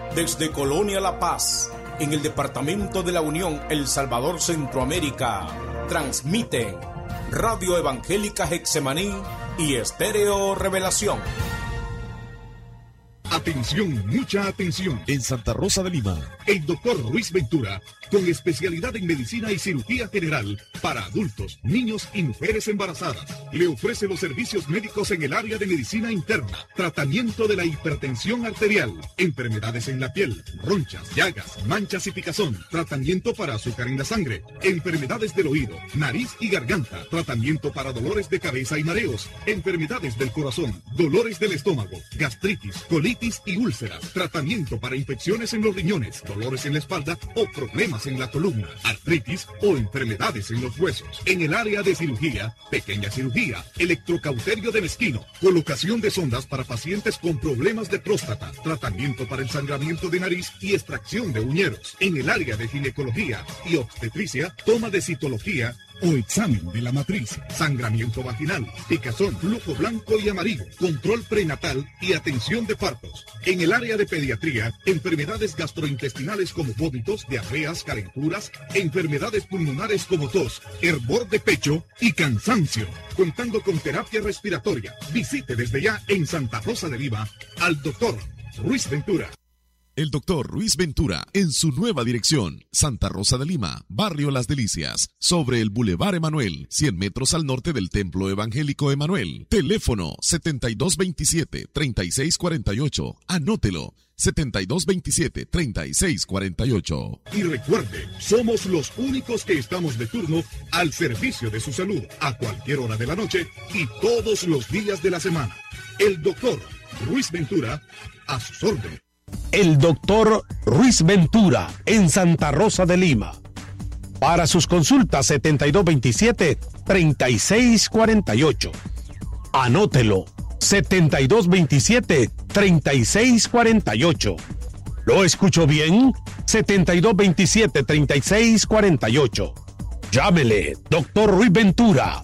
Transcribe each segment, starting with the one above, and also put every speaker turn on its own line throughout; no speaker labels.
Desde Colonia La Paz, en el departamento de la Unión, El Salvador, Centroamérica, transmiten Radio Evangélica Getsemaní y Estéreo Revelación.
Atención, mucha atención.
En Santa Rosa de Lima,
el doctor Ruiz Ventura, con especialidad en medicina y cirugía general para adultos, niños y mujeres embarazadas, le ofrece los servicios médicos en el área de medicina interna, tratamiento de la hipertensión arterial, enfermedades en la piel, ronchas, llagas, manchas y picazón, tratamiento para azúcar en la sangre, enfermedades del oído, nariz y garganta, tratamiento para dolores de cabeza y mareos, enfermedades del corazón, dolores del estómago, gastritis, colitis y úlceras, tratamiento para infecciones en los riñones, dolores en la espalda o problemas en la columna, artritis o enfermedades en los huesos. En el área de cirugía, pequeña cirugía, electrocauterio de mezquino, colocación de sondas para pacientes con problemas de próstata, tratamiento para el sangramiento de nariz y extracción de uñeros. En el área de ginecología y obstetricia, toma de citología o examen de la matriz, sangramiento vaginal, picazón, flujo blanco y amarillo, control prenatal y atención de partos. En el área de pediatría, enfermedades gastrointestinales como vómitos, diarreas, calenturas, enfermedades pulmonares como tos, hervor de pecho y cansancio. Contando con terapia respiratoria, visite desde ya en Santa Rosa de Lima al doctor Ruiz Ventura.
El doctor Ruiz Ventura, en su nueva dirección, Santa Rosa de Lima, Barrio Las Delicias, sobre el Boulevard Emanuel, 100 metros al norte del Templo Evangélico Emanuel. Teléfono 7227-3648. Anótelo, 7227-3648.
Y recuerde, somos los únicos que estamos de turno al servicio de su salud, a cualquier hora de la noche y todos los días de la semana. El doctor Ruiz Ventura, a sus órdenes.
El doctor Ruiz Ventura, en Santa Rosa de Lima. Para sus consultas, 7227-3648. Anótelo, 7227-3648. ¿Lo escucho bien? 7227-3648. Llámele, doctor Ruiz Ventura,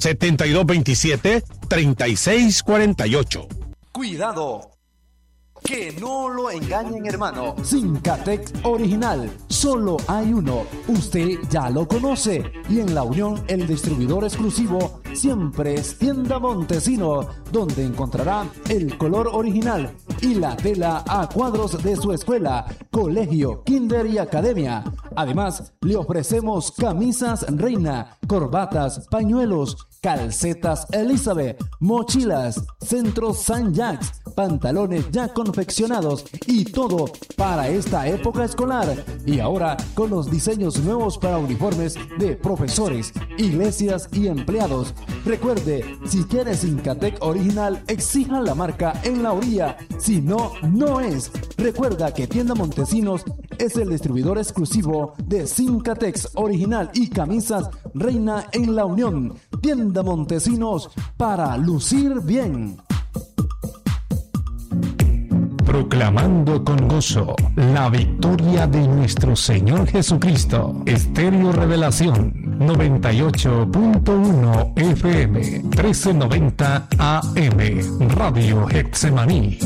7227-3648.
Cuidado, que no lo engañen, hermano. Zincatex original, solo hay uno. Usted ya lo conoce. Y en La Unión, el distribuidor exclusivo siempre es Tienda Montesino, donde encontrará el color original y la tela a cuadros de su escuela, colegio, kinder y academia. Además, le ofrecemos camisas Reina, corbatas, pañuelos, calcetas Elizabeth, mochilas, centros San Jacques, pantalones ya confeccionados y todo para esta época escolar. Y ahora con los diseños nuevos para uniformes de profesores, iglesias y empleados. Recuerde, si quiere Zincatec original, exija la marca en la orilla. Si no, no es. Recuerda que Tienda Montesinos es el distribuidor exclusivo de Zincatex original y camisas Reina en La Unión. Tienda Montesinos, para lucir bien.
Proclamando con gozo la victoria de nuestro Señor Jesucristo. Estéreo Revelación 98.1 FM 1390 AM Radio Getsemaní.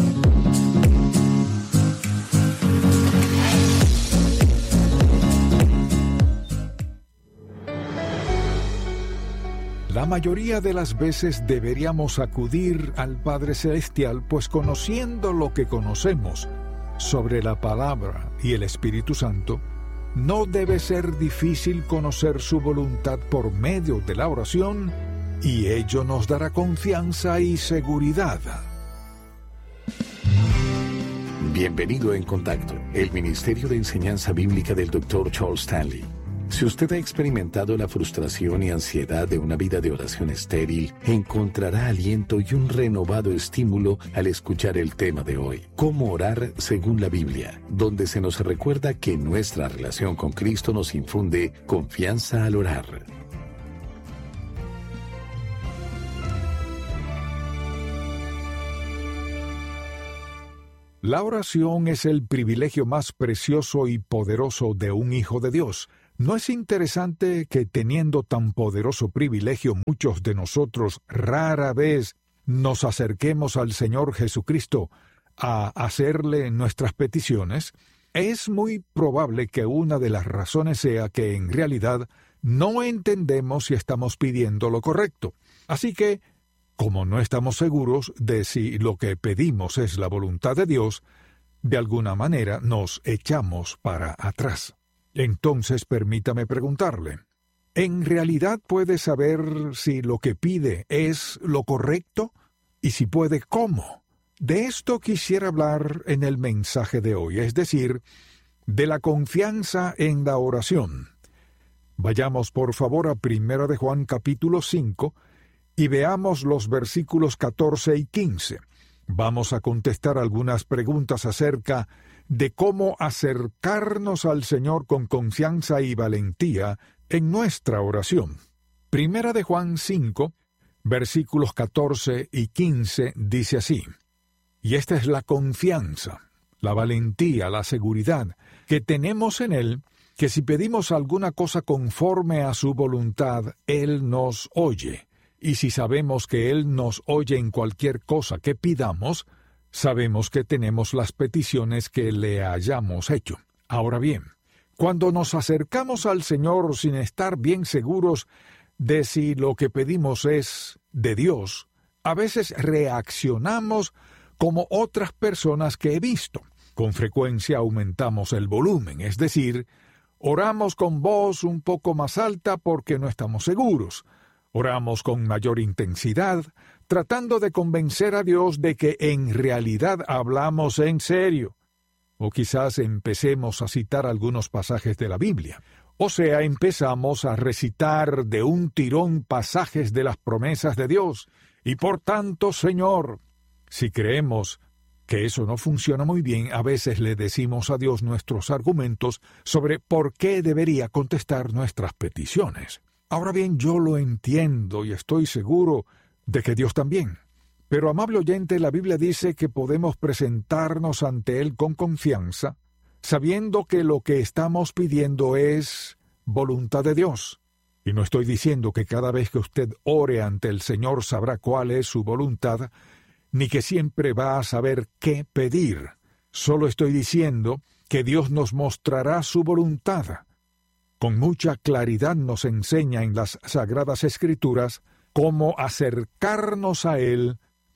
La mayoría de las veces deberíamos acudir al Padre Celestial, pues conociendo lo que conocemos sobre la Palabra y el Espíritu Santo, no debe ser difícil conocer su voluntad por medio de la oración, y ello nos dará confianza y seguridad.
Bienvenido En Contacto, el Ministerio de Enseñanza Bíblica del Dr. Charles Stanley. Si usted ha experimentado la frustración y ansiedad de una vida de oración estéril, encontrará aliento y un renovado estímulo al escuchar el tema de hoy, cómo orar según la Biblia, donde se nos recuerda que nuestra relación con Cristo nos infunde confianza al orar.
La oración es el privilegio más precioso y poderoso de un hijo de Dios. ¿No es interesante que teniendo tan poderoso privilegio muchos de nosotros rara vez nos acerquemos al Señor Jesucristo a hacerle nuestras peticiones, es muy probable que una de las razones sea que en realidad no entendemos si estamos pidiendo lo correcto. Así que, como no estamos seguros de si lo que pedimos es la voluntad de Dios, de alguna manera nos echamos para atrás. Entonces, permítame preguntarle, ¿en realidad puede saber si lo que pide es lo correcto? Y si puede, ¿cómo? De esto quisiera hablar en el mensaje de hoy, es decir, de la confianza en la oración. Vayamos por favor a 1 de Juan capítulo 5 y veamos los versículos 14 y 15. Vamos a contestar algunas preguntas acerca de cómo acercarnos al Señor con confianza y valentía en nuestra oración. 1 de Juan 5, versículos 14 y 15 dice así: y esta es la confianza, la valentía, la seguridad que tenemos en Él, que si pedimos alguna cosa conforme a su voluntad, Él nos oye. Y si sabemos que Él nos oye en cualquier cosa que pidamos, sabemos que tenemos las peticiones que le hayamos hecho. Ahora bien, cuando nos acercamos al Señor sin estar bien seguros de si lo que pedimos es de Dios, a veces reaccionamos como otras personas que he visto. Con frecuencia aumentamos el volumen, es decir, oramos con voz un poco más alta porque no estamos seguros. Oramos con mayor intensidad, tratando de convencer a Dios de que en realidad hablamos en serio. O quizás empecemos a citar algunos pasajes de la Biblia. O sea, empezamos a recitar de un tirón pasajes de las promesas de Dios. Y por tanto, Señor, si creemos que eso no funciona muy bien, a veces le decimos a Dios nuestros argumentos sobre por qué debería contestar nuestras peticiones. Ahora bien, yo lo entiendo y estoy seguro de que Dios también. Pero, amable oyente, la Biblia dice que podemos presentarnos ante Él con confianza, sabiendo que lo que estamos pidiendo es voluntad de Dios. Y no estoy diciendo que cada vez que usted ore ante el Señor sabrá cuál es su voluntad, ni que siempre va a saber qué pedir. Solo estoy diciendo que Dios nos mostrará su voluntad. Con mucha claridad nos enseña en las Sagradas Escrituras cómo acercarnos a Él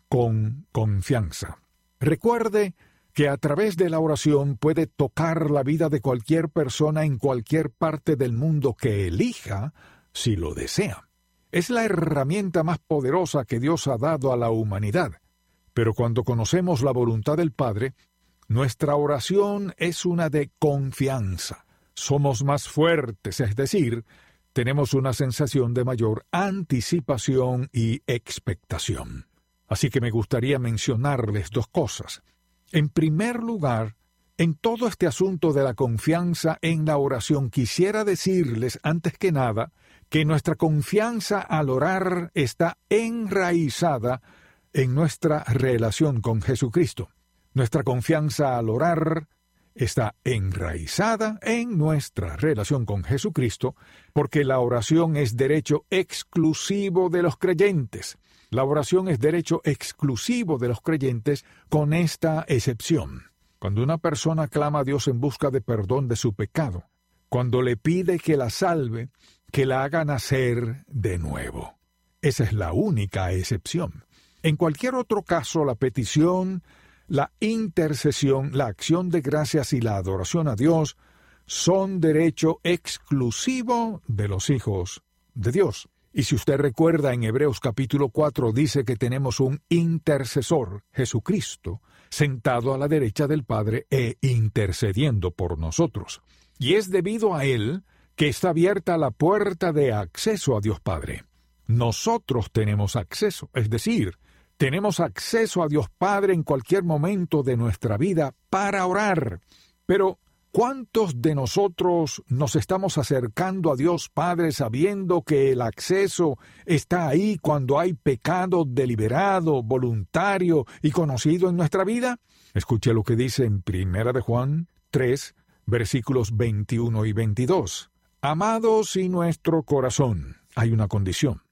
con confianza. Recuerde que a través de la oración puede tocar la vida de cualquier persona en cualquier parte del mundo que elija, si lo desea. Es la herramienta más poderosa que Dios ha dado a la humanidad. Pero cuando conocemos la voluntad del Padre, nuestra oración es una de confianza. Somos más fuertes, es decir, tenemos una sensación de mayor anticipación y expectación. Así que me gustaría mencionarles dos cosas. En primer lugar, en todo este asunto de la confianza en la oración, quisiera decirles, antes que nada, que nuestra confianza al orar está enraizada en nuestra relación con Jesucristo. Nuestra confianza al orar está enraizada en nuestra relación con Jesucristo, porque la oración es derecho exclusivo de los creyentes. La oración es derecho exclusivo de los creyentes, con esta excepción. Cuando una persona clama a Dios en busca de perdón de su pecado, cuando le pide que la salve, que la haga nacer de nuevo. Esa es la única excepción. En cualquier otro caso, la petición, la intercesión, la acción de gracias y la adoración a Dios son derecho exclusivo de los hijos de Dios. Y si usted recuerda, en Hebreos capítulo 4 dice que tenemos un intercesor, Jesucristo, sentado a la derecha del Padre e intercediendo por nosotros. Y es debido a Él que está abierta la puerta de acceso a Dios Padre. Nosotros tenemos acceso, es decir, tenemos acceso a Dios Padre en cualquier momento de nuestra vida para orar. Pero, ¿cuántos de nosotros nos estamos acercando a Dios Padre sabiendo que el acceso está ahí cuando hay pecado deliberado, voluntario y conocido en nuestra vida? Escuche lo que dice en 1 de Juan 3, versículos 21 y 22. Amados, si nuestro corazón, hay una condición,